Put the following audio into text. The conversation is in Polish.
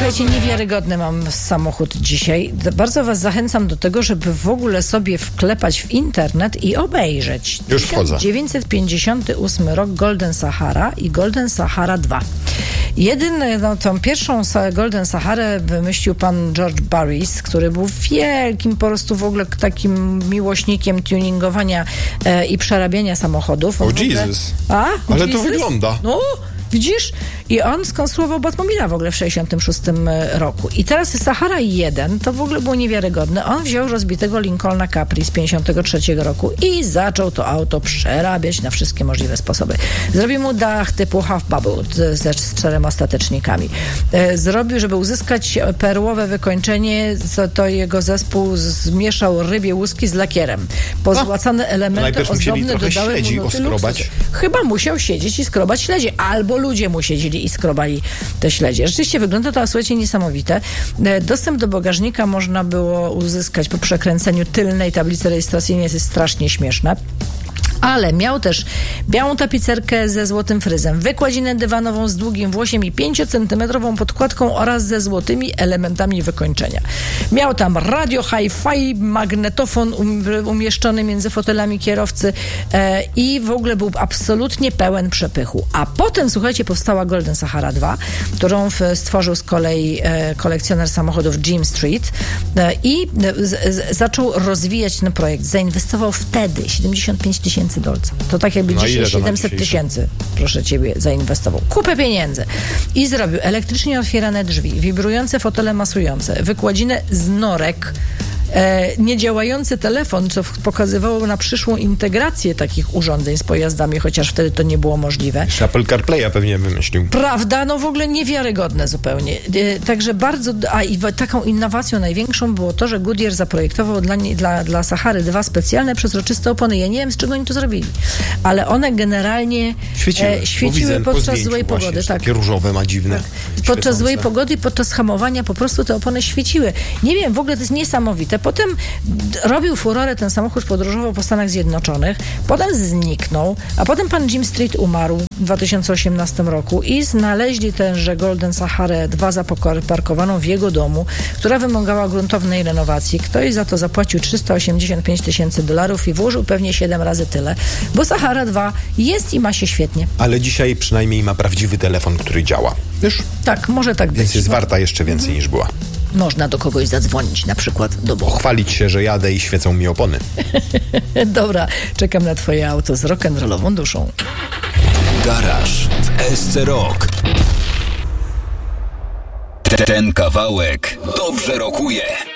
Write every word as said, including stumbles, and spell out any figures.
Słuchajcie, niewiarygodny mam samochód dzisiaj. Bardzo was zachęcam do tego, żeby w ogóle sobie wklepać w internet i obejrzeć. Już wchodzę. tysiąc dziewięćset pięćdziesiąty ósmy rok, Golden Sahara i Golden Sahara dwa. Jeden, no, tą pierwszą Golden Saharę wymyślił pan George Barris, który był wielkim po prostu w ogóle takim miłośnikiem tuningowania e, i przerabiania samochodów. O, oh, Jesus. A? Ale Jesus? to wygląda. No, widzisz? I on skonstruował Batmobila w ogóle w sześćdziesiątym szóstym roku. I teraz Sahara jeden, to w ogóle było niewiarygodne. On wziął rozbitego Lincolna Capri z pięćdziesiątego trzeciego roku i zaczął to auto przerabiać na wszystkie możliwe sposoby. Zrobił mu dach typu half bubble ze z czterema statecznikami. Zrobił, żeby uzyskać perłowe wykończenie, to, to jego zespół zmieszał rybie łuski z lakierem. Pozłacane elementy ozdobne dodały mu nuty luksusu. Chyba musiał siedzieć i skrobać śledzie. Albo ludzie mu siedzieli i skrobali te śledzie. Rzeczywiście wygląda to, słuchajcie, niesamowite. Dostęp do bagażnika można było uzyskać po przekręceniu tylnej tablicy rejestracyjnej. Jest strasznie śmieszne. Ale miał też białą tapicerkę ze złotym fryzem, wykładzinę dywanową z długim włosiem i pięciocentymetrową podkładką oraz ze złotymi elementami wykończenia. Miał tam radio hi-fi, magnetofon um, umieszczony między fotelami kierowcy e, i w ogóle był absolutnie pełen przepychu. A potem, słuchajcie, powstała Golden Sahara dwa, którą w, stworzył z kolei e, kolekcjoner samochodów Jim Street e, i z, z, zaczął rozwijać ten projekt. Zainwestował wtedy siedemdziesiąt pięć tysięcy dolców. To tak jakby no dzisiaj siedemset tysięcy, proszę ciebie, zainwestował. Kupę pieniędzy. I zrobił elektrycznie otwierane drzwi, wibrujące fotele masujące, wykładzinę z norek, e, niedziałający telefon, co pokazywało na przyszłą integrację takich urządzeń z pojazdami, chociaż wtedy to nie było możliwe. Jeszcze Apple CarPlaya pewnie wymyślił. Prawda? No w ogóle niewiarygodne zupełnie. E, także bardzo... A i taką innowacją największą było to, że Goodyear zaprojektował dla, dla, dla Sahary dwa specjalne, przezroczyste opony. Ja nie wiem, z czego oni to zrobili, ale one generalnie świeciły, e, świeciły podczas złej pogody. Właśnie, tak. Takie różowe ma dziwne. Tak. Podczas złej pogody i podczas hamowania po prostu te opony świeciły. Nie wiem, w ogóle to jest niesamowite. Potem robił furorę ten samochód, podróżował po Stanach Zjednoczonych, potem zniknął, a potem pan Jim Street umarł w dwa tysiące osiemnastym roku i znaleźli tenże Golden Saharę dwa zaparkowaną w jego domu, która wymagała gruntownej renowacji. Ktoś za to zapłacił trzysta osiemdziesiąt pięć tysięcy dolarów i włożył pewnie siedem razy tyle, bo Sahara dwa jest i ma się świetnie. Ale dzisiaj przynajmniej ma prawdziwy telefon, który działa. Wiesz? Tak, może tak być. Więc jest warta jeszcze więcej mhm. niż była. Można do kogoś zadzwonić, na przykład do Boga. Pochwalić się, że jadę i świecą mi opony. Dobra, czekam na twoje auto z rock'n'rollową duszą. Garaż w S C Rock. Ten kawałek dobrze rokuje.